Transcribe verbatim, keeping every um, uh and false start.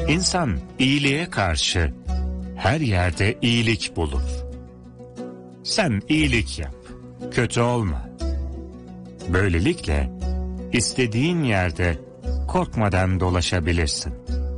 İnsan iyiliğe karşı her yerde iyilik bulur. Sen iyilik yap, kötü olma. Böylelikle istediğin yerde korkmadan dolaşabilirsin.